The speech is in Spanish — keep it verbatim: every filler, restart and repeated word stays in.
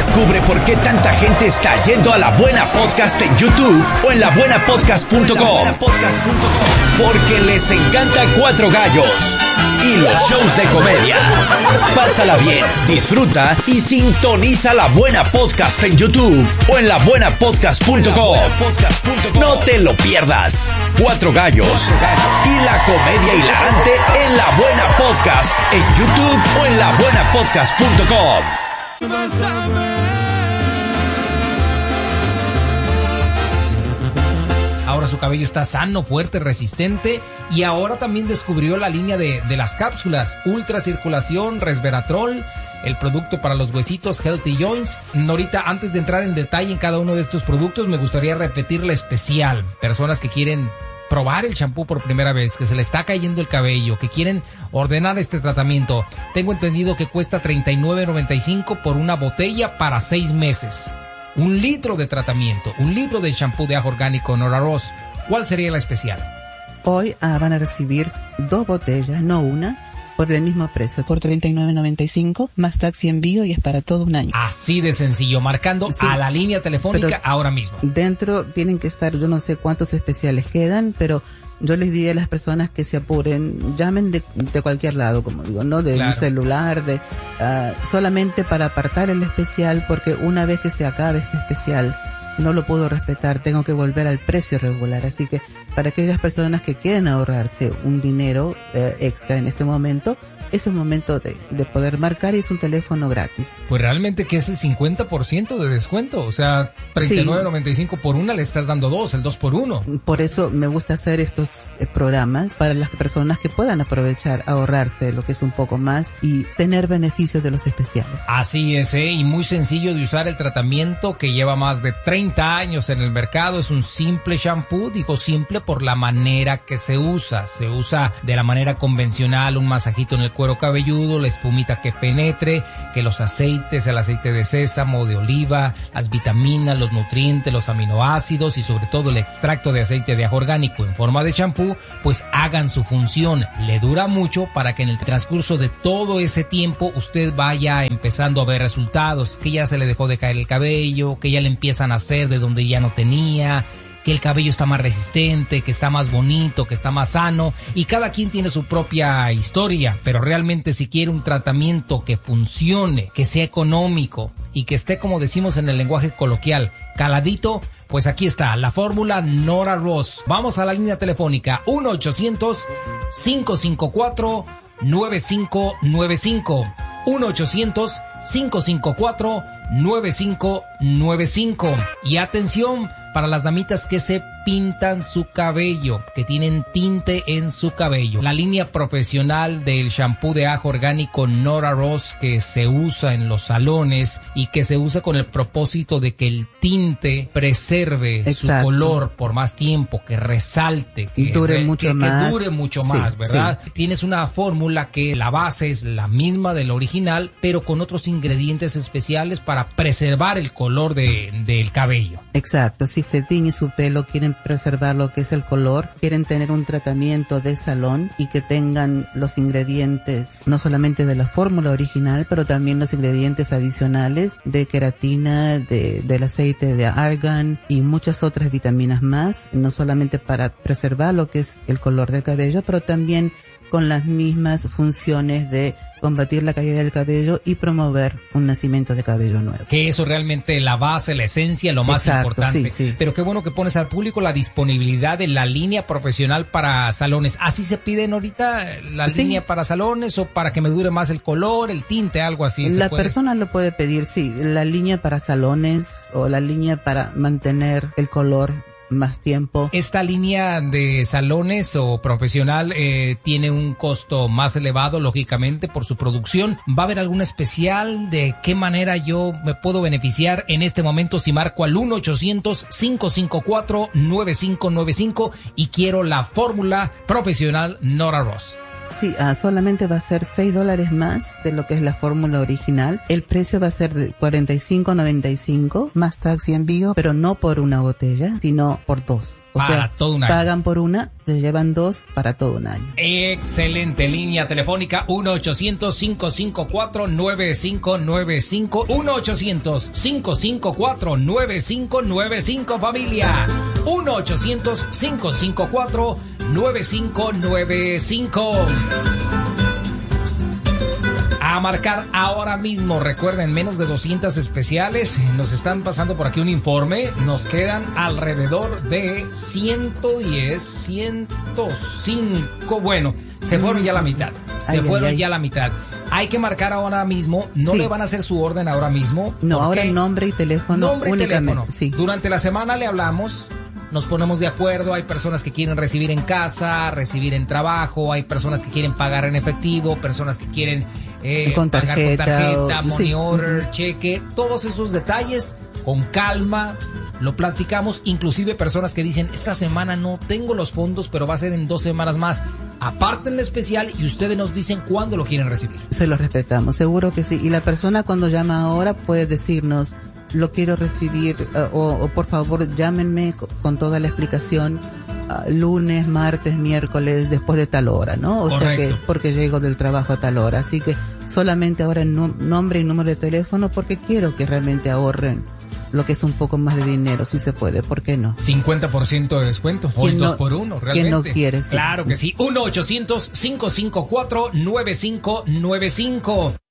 Descubre por qué tanta gente está yendo a La Buena Podcast en YouTube o en la buena podcast punto com. Porque les encanta Cuatro Gallos y los shows de comedia. Pásala bien, disfruta y sintoniza La Buena Podcast en YouTube o en la buena podcast punto com. No te lo pierdas. Cuatro Gallos y la comedia hilarante en La Buena Podcast en YouTube o en la buena podcast punto com. Ahora su cabello está sano, fuerte, resistente, y ahora también descubrió la línea de, de las cápsulas Ultra Circulación, Resveratrol, el producto para los huesitos Healthy Joints. Norita, antes de entrar en detalle en cada uno de estos productos, me gustaría repetir la especial. Personas que quieren probar el champú por primera vez, que se le está cayendo el cabello, que quieren ordenar este tratamiento. Tengo entendido que cuesta treinta y nueve noventa y cinco por una botella para seis meses. Un litro de tratamiento, un litro de champú de ajo orgánico Nora Ross. ¿Cuál sería la especial? Hoy ah, van a recibir dos botellas, no una, por el mismo precio, por treinta y nueve noventa y cinco, más taxi envío, y es para todo un año. Así de sencillo, marcando sí, a la línea telefónica ahora mismo. Dentro tienen que estar, yo no sé cuántos especiales quedan, pero yo les diría a las personas que se apuren, llamen de, de cualquier lado, como digo, ¿no? De claro. un celular, de uh, solamente para apartar el especial, porque una vez que se acabe este especial, no lo puedo respetar, tengo que volver al precio regular. Así que para aquellas personas que quieren ahorrarse un dinero eh, extra en este momento, es el momento de, de poder marcar, y es un teléfono gratis. Pues realmente que es el cincuenta por ciento de descuento, o sea, treinta y nueve noventa y cinco sí. por una, le estás dando dos, el dos por uno. Por eso me gusta hacer estos eh, programas para las personas que puedan aprovechar, ahorrarse lo que es un poco más y tener beneficios de los especiales. Así es, ¿eh? Y muy sencillo de usar el tratamiento, que lleva más de treinta años en el mercado. Es un simple shampoo, digo simple por la manera que se usa. Se usa de la manera convencional, un masajito en el cuero cabelludo, la espumita que penetre, que los aceites, el aceite de sésamo, de oliva, las vitaminas, los nutrientes, los aminoácidos y sobre todo el extracto de aceite de ajo orgánico en forma de champú, pues hagan su función. Le dura mucho para que en el transcurso de todo ese tiempo usted vaya empezando a ver resultados, que ya se le dejó de caer el cabello, que ya le empiezan a hacer de donde ya no tenía, que el cabello está más resistente, que está más bonito, que está más sano, y cada quien tiene su propia historia, pero realmente si quiere un tratamiento que funcione, que sea económico y que esté, como decimos en el lenguaje coloquial, caladito, pues aquí está la fórmula Nora Ross. Vamos a la línea telefónica uno ochocientos cinco cinco cuatro nueve cinco nueve cinco, uno ochocientos cinco cinco cuatro nueve cinco nueve cinco. Y atención para las damitas que se pintan su cabello, que tienen tinte en su cabello. La línea profesional del shampoo de ajo orgánico Nora Ross, que se usa en los salones y que se usa con el propósito de que el tinte preserve Exacto. su color por más tiempo, que resalte, que dure re, mucho que, más, que dure mucho sí, más, ¿verdad? Sí. Tienes una fórmula que la base es la misma del original, pero con otros ingredientes especiales para preservar el color de, del cabello. Exacto, si te tiñe su pelo, quieren preservar lo que es el color, quieren tener un tratamiento de salón y que tengan los ingredientes no solamente de la fórmula original, pero también los ingredientes adicionales de queratina, de, del aceite de argán y muchas otras vitaminas más, no solamente para preservar lo que es el color del cabello, pero también con las mismas funciones de combatir la caída del cabello y promover un nacimiento de cabello nuevo. Que eso realmente la base, la esencia, lo más Exacto, importante. Sí, sí. Pero qué bueno que pones al público la disponibilidad de la línea profesional para salones. ¿Así se piden ahorita la sí. línea para salones o para que me dure más el color, el tinte, algo así? La persona lo puede pedir, sí, la línea para salones o la línea para mantener el color más tiempo. Esta línea de salones o profesional eh, tiene un costo más elevado, lógicamente, por su producción. ¿Va a haber alguna especial? ¿De qué manera yo me puedo beneficiar en este momento si marco al uno ochocientos cinco cinco cuatro nueve cinco nueve cinco y quiero la fórmula profesional Nora Ross? Sí, ah, solamente va a ser seis dólares más de lo que es la fórmula original. El precio va a ser de cuarenta y cinco noventa y cinco más tax y envío, pero no por una botella, sino por dos. O para sea, todo un año. Pagan por una, se llevan dos para todo un año. Excelente. Línea telefónica uno ochocientos cinco cinco cuatro nueve cinco nueve cinco. uno ochocientos cinco cinco cuatro nueve cinco nueve cinco, familia. uno ochocientos cinco cinco cuatro nueve cinco nueve cinco. A marcar ahora mismo. Recuerden, menos de doscientas especiales. Nos están pasando por aquí un informe. Nos quedan alrededor de ciento diez, ciento cinco. Bueno, se fueron ya la mitad. Se Ay, fueron ay, ay. ya la mitad. Hay que marcar ahora mismo. No Sí. le van a hacer su orden ahora mismo. No, ahora porque nombre y teléfono nombre y únicamente. teléfono. Sí. Durante la semana le hablamos. Nos ponemos de acuerdo, hay personas que quieren recibir en casa, recibir en trabajo, hay personas que quieren pagar en efectivo, personas que quieren eh, Con pagar tarjeta, con tarjeta, o- money sí. order, Ujú. cheque, todos esos detalles con calma, lo platicamos, inclusive personas que dicen, esta semana no tengo los fondos, pero va a ser en dos semanas más. Aparten el especial y ustedes nos dicen cuándo lo quieren recibir. Se lo respetamos, seguro que sí. Y la persona cuando llama ahora puede decirnos, lo quiero recibir, uh, o, o por favor llámenme co- con toda la explicación uh, lunes, martes, miércoles, después de tal hora, ¿no? O sea Correcto. que porque llego del trabajo a tal hora. Así que solamente ahora el nu- nombre y número de teléfono porque quiero que realmente ahorren lo que es un poco más de dinero, si se puede, ¿por qué no? cincuenta por ciento de descuento. Hoy ¿Quién dos no- por uno, quién realmente. no quiere? Sí. Claro que sí. uno ochocientos cinco cinco cuatro nueve cinco nueve cinco.